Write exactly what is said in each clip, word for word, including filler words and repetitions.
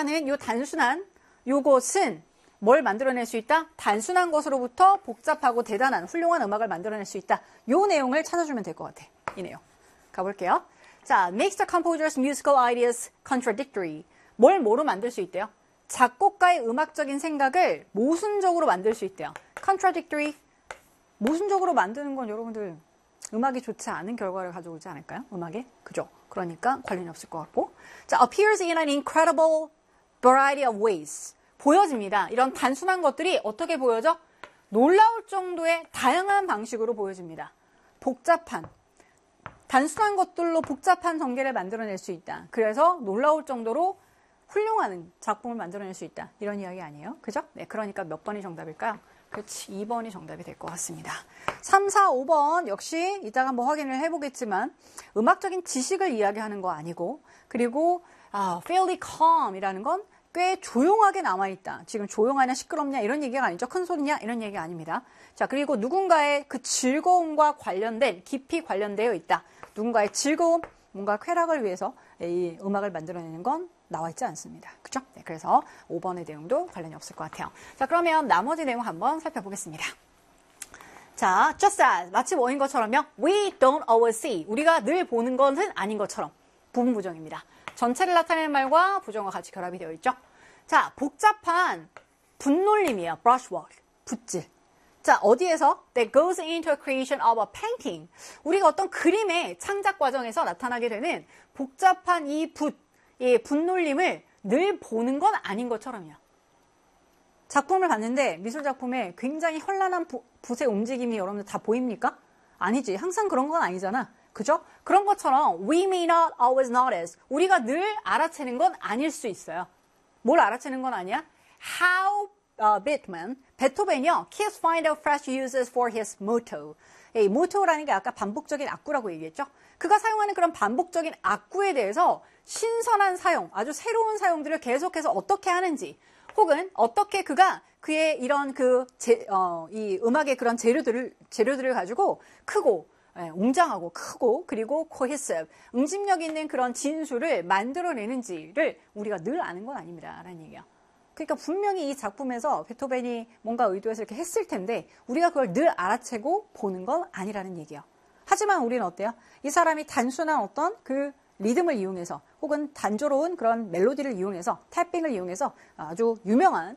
이라는 요 단순한 요것은 뭘 만들어낼 수 있다? 단순한 것으로부터 복잡하고 대단한 훌륭한 음악을 만들어낼 수 있다. 요 내용을 찾아주면 될 것 같아. 이 내용. 가볼게요. 자, makes the composer's musical ideas contradictory. 뭘 뭐로 만들 수 있대요? 작곡가의 음악적인 생각을 모순적으로 만들 수 있대요. contradictory. 모순적으로 만드는 건 여러분들 음악이 좋지 않은 결과를 가져오지 않을까요? 음악에? 그죠? 그러니까 관련이 없을 것 같고. 자, appears in an incredible variety of ways. 보여집니다. 이런 단순한 것들이 어떻게 보여져? 놀라울 정도의 다양한 방식으로 보여집니다. 복잡한, 단순한 것들로 복잡한 전개를 만들어낼 수 있다. 그래서 놀라울 정도로 훌륭한 작품을 만들어낼 수 있다. 이런 이야기 아니에요? 그죠? 네, 그러니까 몇 번이 정답일까요? 그렇지, 이 번이 정답이 될 것 같습니다. 삼, 사, 오 번 역시 이따가 한번 확인을 해보겠지만 음악적인 지식을 이야기하는 거 아니고, 그리고 아, fairly calm 이라는 건 꽤 조용하게 남아있다. 지금 조용하냐 시끄럽냐 이런 얘기가 아니죠. 큰 소리냐 이런 얘기가 아닙니다. 자, 그리고 누군가의 그 즐거움과 관련된, 깊이 관련되어 있다. 누군가의 즐거움, 뭔가 쾌락을 위해서 이 음악을 만들어내는 건 나와 있지 않습니다. 그죠? 네, 그래서 오 번의 내용도 관련이 없을 것 같아요. 자, 그러면 나머지 내용 한번 살펴보겠습니다. 자, just as, 마치 뭐인 것처럼요. We don't always see. 우리가 늘 보는 것은 아닌 것처럼. 부분 부정입니다. 전체를 나타내는 말과 부정과 같이 결합이 되어 있죠. 자, 복잡한 붓놀림이에요. brushwork, 붓질. 자, 어디에서? That goes into a creation of a painting. 우리가 어떤 그림의 창작 과정에서 나타나게 되는 복잡한 이 붓, 이 붓놀림을 늘 보는 건 아닌 것처럼요. 작품을 봤는데 미술 작품에 굉장히 현란한 부, 붓의 움직임이 여러분들 다 보입니까? 아니지. 항상 그런 건 아니잖아. 그죠? 그런 것처럼 we may not always notice. 우리가 늘 알아채는 건 아닐 수 있어요. 뭘 알아채는 건 아니야? How uh, Beethoven, 베토벤이요. keeps finding fresh uses for his motto. 이 motto라는 게 아까 반복적인 악구라고 얘기했죠? 그가 사용하는 그런 반복적인 악구에 대해서 신선한 사용, 아주 새로운 사용들을 계속해서 어떻게 하는지, 혹은 어떻게 그가 그의 이런 그, 제, 어, 이 음악의 그런 재료들을, 재료들을 가지고 크고, 예, 웅장하고 크고, 그리고 cohesive, 응집력 있는 그런 진수를 만들어내는지를 우리가 늘 아는 건 아닙니다. 라는 얘기예요. 그러니까 분명히 이 작품에서 베토벤이 뭔가 의도해서 이렇게 했을 텐데, 우리가 그걸 늘 알아채고 보는 건 아니라는 얘기예요. 하지만 우리는 어때요? 이 사람이 단순한 어떤 그 리듬을 이용해서, 혹은 단조로운 그런 멜로디를 이용해서, 탭핑을 이용해서 아주 유명한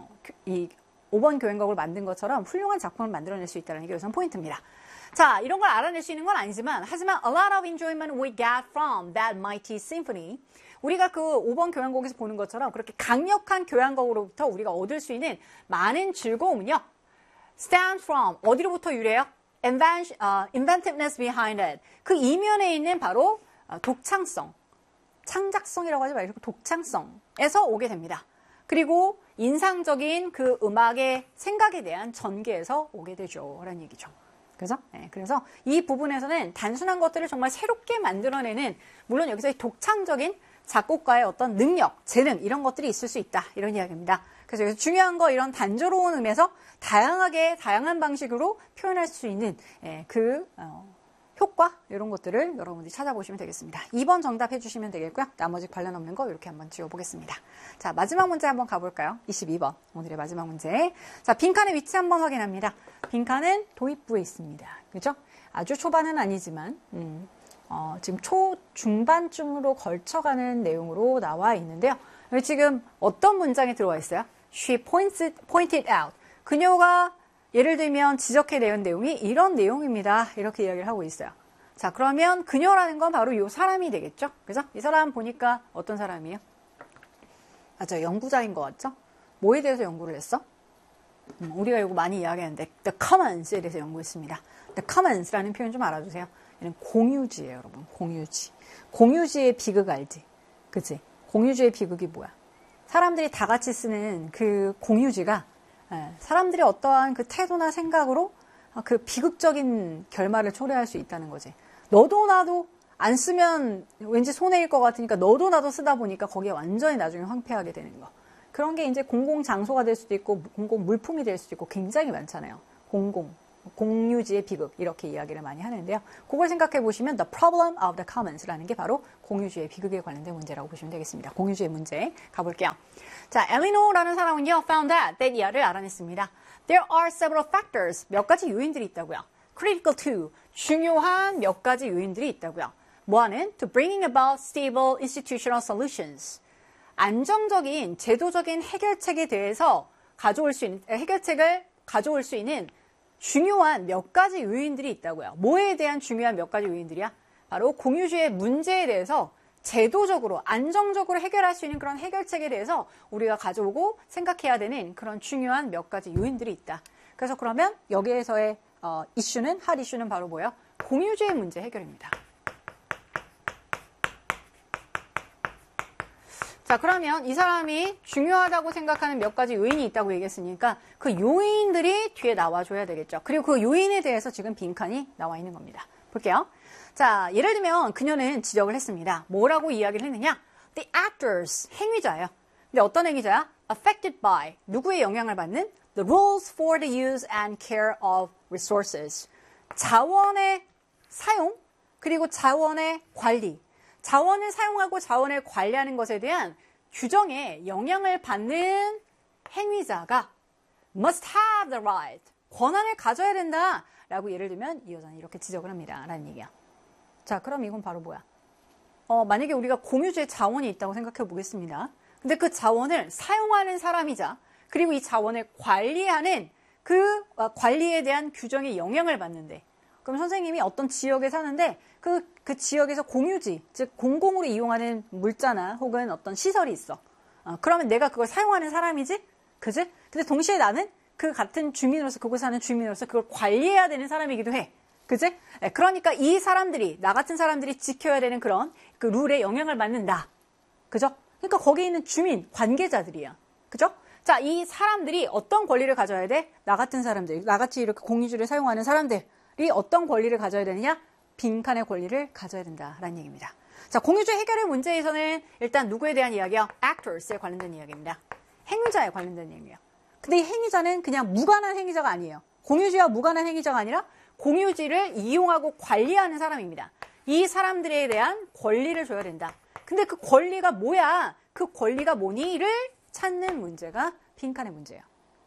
이 오 번 교향곡을 만든 것처럼 훌륭한 작품을 만들어낼 수 있다는 게 우선 포인트입니다. 자, 이런 걸 알아낼 수 있는 건 아니지만, 하지만 a lot of enjoyment we get from that mighty symphony. 우리가 그 오 번 교향곡에서 보는 것처럼 그렇게 강력한 교향곡으로부터 우리가 얻을 수 있는 많은 즐거움은요, stems from, 어디로부터 유래해요? Invent, uh, inventiveness behind it. 그 이면에 있는 바로 독창성, 창작성이라고 하지 말고 독창성에서 오게 됩니다. 그리고 인상적인 그 음악의 생각에 대한 전개에서 오게 되죠. 라는 얘기죠. 그죠? 네, 그래서 이 부분에서는 단순한 것들을 정말 새롭게 만들어내는, 물론 여기서 독창적인 작곡가의 어떤 능력, 재능, 이런 것들이 있을 수 있다. 이런 이야기입니다. 그래서 여기서 중요한 거, 이런 단조로운 음에서 다양하게, 다양한 방식으로 표현할 수 있는 예, 그 어, 효과, 이런 것들을 여러분들이 찾아보시면 되겠습니다. 이 번 정답 해주시면 되겠고요. 나머지 관련 없는 거 이렇게 한번 지워보겠습니다. 자, 마지막 문제 한번 가볼까요? 이십이 번, 오늘의 마지막 문제. 자, 빈칸의 위치 한번 확인합니다. 빈칸은 도입부에 있습니다. 그죠? 아주 초반은 아니지만, 음, 어, 지금 초, 중반쯤으로 걸쳐가는 내용으로 나와 있는데요. 지금 어떤 문장이 들어와 있어요? She pointed, pointed out. 그녀가 예를 들면 지적해내는 내용이 이런 내용입니다. 이렇게 이야기를 하고 있어요. 자, 그러면 그녀라는 건 바로 이 사람이 되겠죠? 그죠? 이 사람 보니까 어떤 사람이에요? 맞아요. 연구자인 것 같죠? 뭐에 대해서 연구를 했어? 음, 우리가 이거 많이 이야기하는데 The Commons에 대해서 연구했습니다. The Commons라는 표현 좀 알아주세요. 얘는 공유지예요, 여러분. 공유지. 공유지의 비극 알지? 그치? 공유지의 비극이 뭐야? 사람들이 다 같이 쓰는 그 공유지가 사람들이 어떠한 그 태도나 생각으로 그 비극적인 결말을 초래할 수 있다는 거지. 너도 나도 안 쓰면 왠지 손해일 것 같으니까 너도 나도 쓰다 보니까 거기에 완전히 나중에 황폐하게 되는 거. 그런 게 이제 공공 장소가 될 수도 있고 공공 물품이 될 수도 있고 굉장히 많잖아요. 공공, 공유지의 비극 이렇게 이야기를 많이 하는데요. 그걸 생각해 보시면 the problem of the commons라는 게 바로 공유주의 비극에 관련된 문제라고 보시면 되겠습니다. 공유주의 문제 가볼게요. 자, 엘리노라는 사람은요, found that, that 이하를 알아냈습니다. There are several factors, 몇 가지 요인들이 있다고요. Critical to, 중요한 몇 가지 요인들이 있다고요. 뭐하는? To bringing about stable institutional solutions. 안정적인 제도적인 해결책에 대해서 가져올 수 있는, 해결책을 가져올 수 있는 중요한 몇 가지 요인들이 있다고요. 뭐에 대한 중요한 몇 가지 요인들이야? 바로 공유주의 문제에 대해서 제도적으로 안정적으로 해결할 수 있는 그런 해결책에 대해서 우리가 가져오고 생각해야 되는 그런 중요한 몇 가지 요인들이 있다. 그래서 그러면 여기에서의 어, 이슈는 할 이슈는 바로 뭐예요? 공유주의 문제 해결입니다. 자, 그러면 이 사람이 중요하다고 생각하는 몇 가지 요인이 있다고 얘기했으니까 그 요인들이 뒤에 나와줘야 되겠죠. 그리고 그 요인에 대해서 지금 빈칸이 나와 있는 겁니다. 볼게요. 자, 예를 들면 그녀는 지적을 했습니다. 뭐라고 이야기를 했느냐? The actors, 행위자예요. 근데 어떤 행위자야? Affected by, 누구의 영향을 받는? The rules for the use and care of resources. 자원의 사용, 그리고 자원의 관리. 자원을 사용하고 자원을 관리하는 것에 대한 규정에 영향을 받는 행위자가 must have the right, 권한을 가져야 된다 라고 예를 들면 이 여자는 이렇게 지적을 합니다 라는 얘기야. 자, 그럼 이건 바로 뭐야? 어, 만약에 우리가 공유주의 자원이 있다고 생각해 보겠습니다. 근데 그 자원을 사용하는 사람이자 그리고 이 자원을 관리하는 그 관리에 대한 규정에 영향을 받는데, 그럼 선생님이 어떤 지역에 사는데 그, 그 지역에서 공유지, 즉 공공으로 이용하는 물자나 혹은 어떤 시설이 있어. 어, 그러면 내가 그걸 사용하는 사람이지? 그지? 근데 동시에 나는 그 같은 주민으로서, 그곳에 사는 주민으로서 그걸 관리해야 되는 사람이기도 해. 그지? 네, 그러니까 이 사람들이, 나 같은 사람들이 지켜야 되는 그런 그 룰에 영향을 받는다. 그죠? 그러니까 거기에 있는 주민, 관계자들이야. 그죠? 자, 이 사람들이 어떤 권리를 가져야 돼? 나 같은 사람들, 나같이 이렇게 공유주를 사용하는 사람들이 어떤 권리를 가져야 되느냐? 빈칸의 권리를 가져야 된다라는 얘기입니다. 자, 공유주의 해결의 문제에서는 일단 누구에 대한 이야기야? actors에 관련된 이야기입니다. 행위자에 관련된 얘기예요. 근데 이 행위자는 그냥 무관한 행위자가 아니에요. 공유주와 무관한 행위자가 아니라 공유지를 이용하고 관리하는 사람입니다. 이 사람들에 대한 권리를 줘야 된다. 근데 그 권리가 뭐야? 그 권리가 뭐니를 찾는 문제가 빈칸의 문제예요.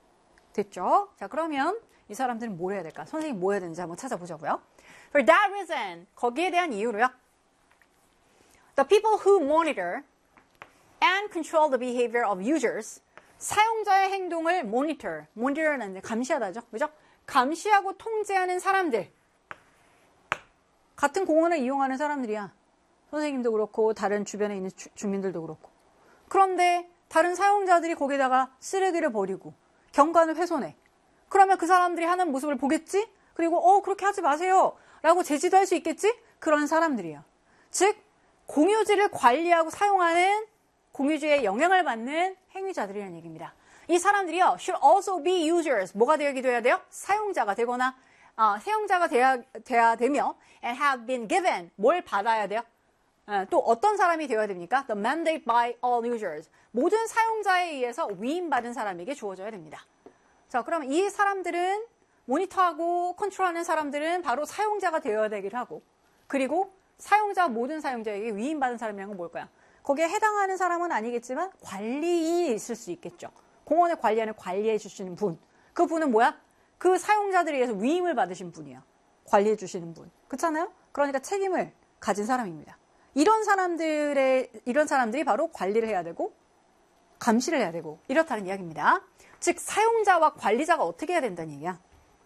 됐죠? 자, 그러면 이 사람들은 뭘 해야 될까? 선생님이 뭐 해야 되는지 한번 찾아보자고요. For that reason, 거기에 대한 이유로요. The people who monitor and control the behavior of users, 사용자의 행동을 monitor, monitor는 감시하다죠. 그죠? 감시하고 통제하는 사람들. 같은 공원을 이용하는 사람들이야. 선생님도 그렇고 다른 주변에 있는 주, 주민들도 그렇고. 그런데 다른 사용자들이 거기다가 쓰레기를 버리고 경관을 훼손해. 그러면 그 사람들이 하는 모습을 보겠지? 그리고 어 그렇게 하지 마세요 라고 제지도 할 수 있겠지? 그런 사람들이야. 즉 공유지를 관리하고 사용하는 공유지에 영향을 받는 행위자들이라는 얘기입니다. 이 사람들이요 should also be users. 뭐가 되기도 해야 돼요? 사용자가 되거나 어, 사용자가 돼야, 돼야 되며 and have been given. 뭘 받아야 돼요? 어, 또 어떤 사람이 되어야 됩니까? The mandate by all users. 모든 사용자에 의해서 위임받은 사람에게 주어져야 됩니다. 자, 그러면 이 사람들은 모니터하고 컨트롤하는 사람들은 바로 사용자가 되어야 되기를 하고, 그리고 사용자 모든 사용자에게 위임받은 사람이란 건 뭘까요? 거기에 해당하는 사람은 아니겠지만 관리인이 있을 수 있겠죠. 공원을 관리하는 관리해 주시는 분. 그 분은 뭐야? 그 사용자들에 의해서 위임을 받으신 분이야. 관리해 주시는 분. 그렇잖아요? 그러니까 책임을 가진 사람입니다. 이런 사람들의, 이런 사람들이 바로 관리를 해야 되고 감시를 해야 되고 이렇다는 이야기입니다. 즉 사용자와 관리자가 어떻게 해야 된다는 얘기야.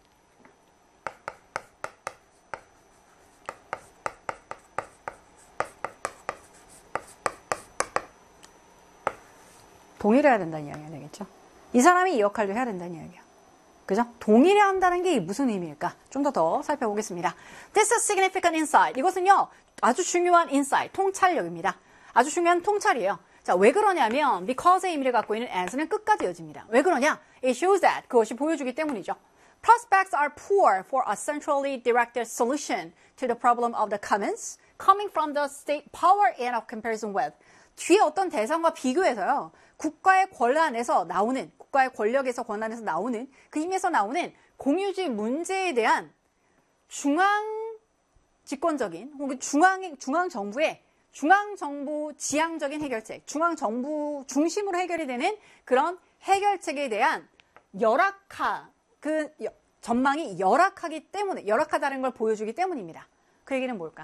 동일해야 된다는 이야기가 되겠죠. 이 사람이 이 역할도 해야 된다는 이야기야. 그죠? 동일해야 한다는 게 무슨 의미일까? 좀 더 더 살펴보겠습니다. This is significant insight. 이것은요, 아주 중요한 insight, 통찰력입니다. 아주 중요한 통찰이에요. 자, 왜 그러냐면 because의 의미를 갖고 있는 as는 끝까지 이어집니다. 왜 그러냐? It shows that. 그것이 보여주기 때문이죠. Prospects are poor for a centrally directed solution to the problem of the commons coming from the state power and of comparison with. 뒤에 어떤 대상과 비교해서요. 국가의 권한에서 나오는, 국가의 권력에서 권한에서 나오는, 그 힘에서 나오는 공유지 문제에 대한 중앙 집권적인 혹은 중앙, 중앙정부의 중앙정부 지향적인 해결책, 중앙정부 중심으로 해결이 되는 그런 해결책에 대한 열악하, 그 전망이 열악하기 때문에, 열악하다는 걸 보여주기 때문입니다. 그 얘기는 뭘까?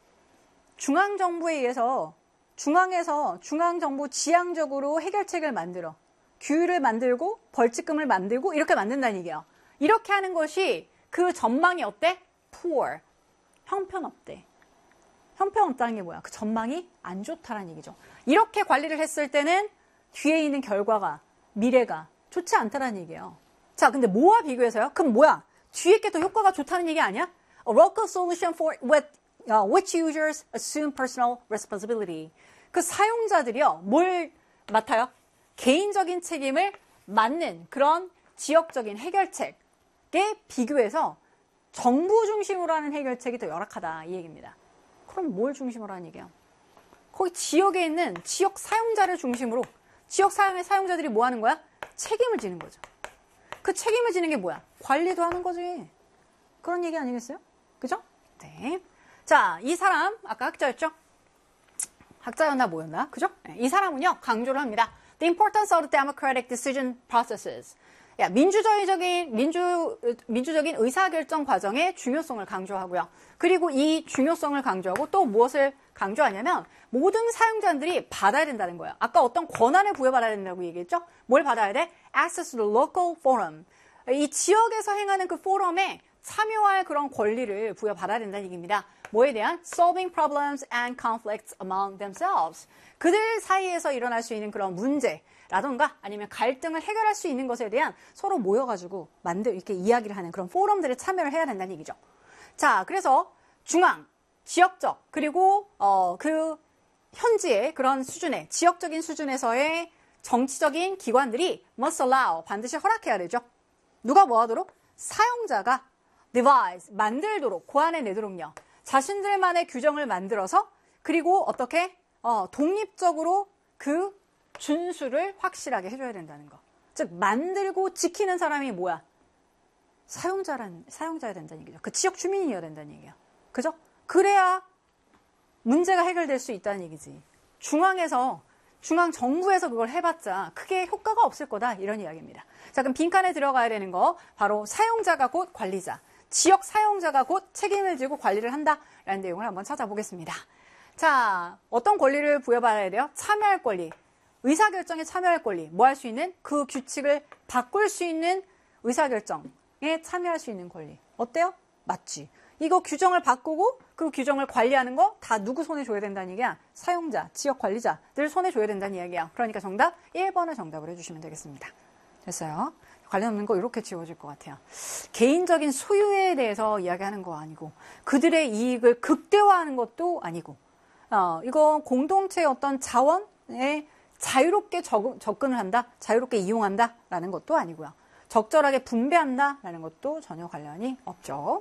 중앙정부에 의해서, 중앙에서 중앙정부 지향적으로 해결책을 만들어 규율을 만들고 벌칙금을 만들고 이렇게 만든다는 얘기예요. 이렇게 하는 것이 그 전망이 어때? poor. 형편없대. 형편없다는 게 뭐야? 그 전망이 안 좋다라는 얘기죠. 이렇게 관리를 했을 때는 뒤에 있는 결과가, 미래가 좋지 않다라는 얘기예요. 자, 근데 뭐와 비교해서요? 그럼 뭐야? 뒤에 게 더 효과가 좋다는 얘기 아니야? A local solution for with, uh, which users assume personal responsibility. 그 사용자들이요, 뭘 맡아요? 개인적인 책임을 맡는 그런 지역적인 해결책에 비교해서 정부 중심으로 하는 해결책이 더 열악하다 이 얘기입니다. 그럼 뭘 중심으로 하는 얘기야? 거기 지역에 있는 지역 사용자를 중심으로 지역 사용의 사용자들이 뭐 하는 거야? 책임을 지는 거죠. 그 책임을 지는 게 뭐야? 관리도 하는 거지. 그런 얘기 아니겠어요? 그죠? 네. 자, 이 사람 아까 학자였죠? 학자였나 뭐였나? 그죠? 네, 이 사람은요 강조를 합니다. The importance of the democratic decision processes. 야, 민주주의적인 민주 민주적인 의사결정 과정의 중요성을 강조하고요. 그리고 이 중요성을 강조하고 또 무엇을 강조하냐면 모든 사용자들이 받아야 된다는 거예요. 아까 어떤 권한을 부여받아야 된다고 얘기했죠? 뭘 받아야 돼? Access to the local forum. 이 지역에서 행하는 그 포럼에 참여할 그런 권리를 부여받아야 된다는 얘기입니다. 뭐에 대한? Solving problems and conflicts among themselves. 그들 사이에서 일어날 수 있는 그런 문제 라던가 아니면 갈등을 해결할 수 있는 것에 대한 서로 모여가지고 만들 이렇게 이야기를 하는 그런 포럼들에 참여를 해야 된다는 얘기죠. 자, 그래서 중앙, 지역적 그리고 어, 그 현지의 그런 수준의 지역적인 수준에서의 정치적인 기관들이 must allow 반드시 허락해야 되죠. 누가 뭐하도록? 사용자가 devise 만들도록 고안해 내도록요. 자신들만의 규정을 만들어서 그리고 어떻게 어, 독립적으로 그 준수를 확실하게 해줘야 된다는 거. 즉 만들고 지키는 사람이 뭐야? 사용자란 사용자여야 된다는 얘기죠. 그 지역 주민이어야 된다는 얘기야. 그죠? 그래야 문제가 해결될 수 있다는 얘기지. 중앙에서 중앙 정부에서 그걸 해봤자 크게 효과가 없을 거다 이런 이야기입니다. 자, 그럼 빈칸에 들어가야 되는 거 바로 사용자가 곧 관리자, 지역 사용자가 곧 책임을 지고 관리를 한다라는 내용을 한번 찾아보겠습니다. 자, 어떤 권리를 부여받아야 돼요? 참여할 권리. 의사결정에 참여할 권리, 뭐 할 수 있는? 그 규칙을 바꿀 수 있는 의사결정에 참여할 수 있는 권리. 어때요? 맞지? 이거 규정을 바꾸고 그 규정을 관리하는 거 다 누구 손에 줘야 된다는 얘기야? 사용자, 지역 관리자들 손에 줘야 된다는 이야기야. 그러니까 정답 일 번을 정답으로 해주시면 되겠습니다. 됐어요? 관련 없는 거 이렇게 지워질 것 같아요. 개인적인 소유에 대해서 이야기하는 거 아니고 그들의 이익을 극대화하는 것도 아니고 어, 이건 공동체의 어떤 자원에 자유롭게 적, 접근을 한다, 자유롭게 이용한다라는 것도 아니고요. 적절하게 분배한다라는 것도 전혀 관련이 없죠.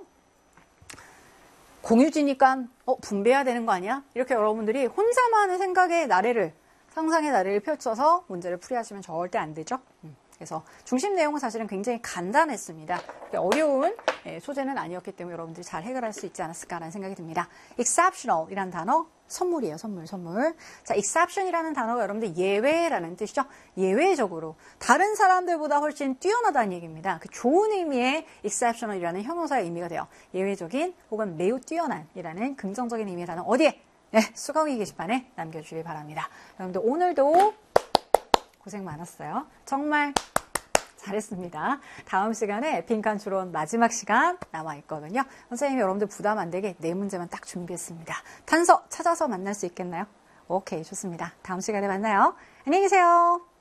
공유지니까 어, 분배해야 되는 거 아니야? 이렇게 여러분들이 혼자만의 생각의 나래를, 상상의 나래를 펼쳐서 문제를 풀이하시면 절대 안 되죠. 그래서 중심 내용은 사실은 굉장히 간단했습니다. 어려운 소재는 아니었기 때문에 여러분들이 잘 해결할 수 있지 않았을까라는 생각이 듭니다. exceptional 이라는 단어, 선물이에요. 선물, 선물. 자, exception이라는 단어가 여러분들 예외라는 뜻이죠. 예외적으로 다른 사람들보다 훨씬 뛰어나다는 얘기입니다. 그 좋은 의미의 exceptional이라는 형용사의 의미가 돼요. 예외적인 혹은 매우 뛰어난이라는 긍정적인 의미의 단어 어디에? 네, 수강의 게시판에 남겨주시기 바랍니다. 여러분들 오늘도 고생 많았어요. 정말 잘했습니다. 다음 시간에 빈칸 추론 마지막 시간 남아있거든요. 선생님이 여러분들 부담 안 되게 네 문제만 딱 준비했습니다. 단서 찾아서 만날 수 있겠나요? 오케이, 좋습니다. 다음 시간에 만나요. 안녕히 계세요.